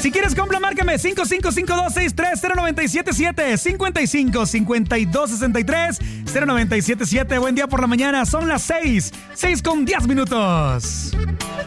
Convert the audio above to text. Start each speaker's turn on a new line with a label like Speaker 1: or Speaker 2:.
Speaker 1: Si quieres compra, márcame 5552630977, 5552630977. Buen día por la mañana, son las 6:10 minutos.